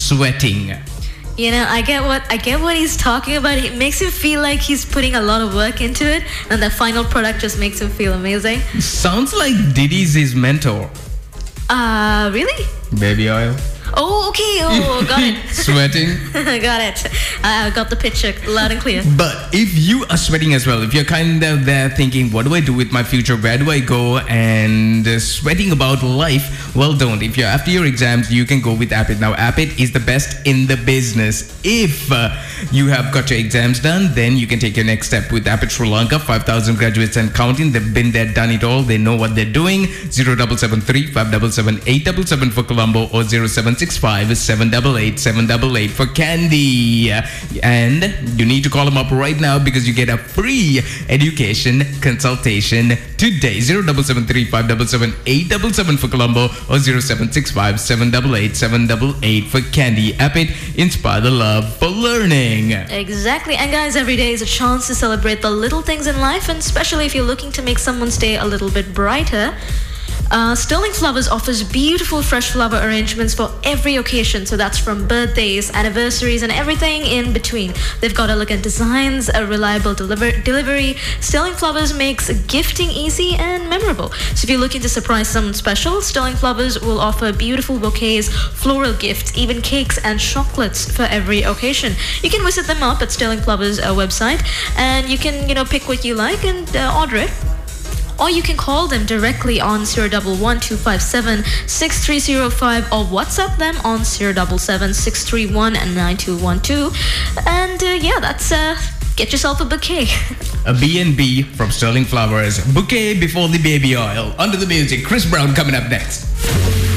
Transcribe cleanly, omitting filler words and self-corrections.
sweating. You know, I get what he's talking about. It makes him feel like he's putting a lot of work into it, and the final product just makes him feel amazing. Sounds like Diddy's his mentor. Really? Baby oil. Oh, okay. Oh, got it. Sweating. Got it. I got the picture loud and clear. But if you are sweating as well, if you're kind of there thinking, what do I do with my future? Where do I go? And sweating about life, well, don't. If you're after your exams, you can go with Appit. Now, Appit is the best in the business. If you have got your exams done, then you can take your next step with Appit Sri Lanka. 5,000 graduates and counting. They've been there, done it all. They know what they're doing. 0773 577 877 for Colombo or 0765 788 788 for Candy. And you need to call them up right now because you get a free education consultation today. 0773 577 877 for Colombo or 0765 788 788 for Candy. Appit, inspire the love for learning. Exactly. And guys, every day is a chance to celebrate the little things in life, and especially if you're looking to make someone's day a little bit brighter. Sterling Flowers offers beautiful fresh flower arrangements for every occasion. So that's from birthdays, anniversaries, and everything in between. They've got elegant designs, a reliable delivery. Sterling Flowers makes gifting easy and memorable. So if you're looking to surprise someone special, Sterling Flowers will offer beautiful bouquets, floral gifts, even cakes and chocolates for every occasion. You can visit them up at Sterling Flowers website, and you can, pick what you like and order it. Or you can call them directly on 011 257 6305 or WhatsApp them on 077 631 9212. And that's get yourself a bouquet. A B&B from Sterling Flowers. Bouquet before the baby oil. Under the music, Chris Brown coming up next.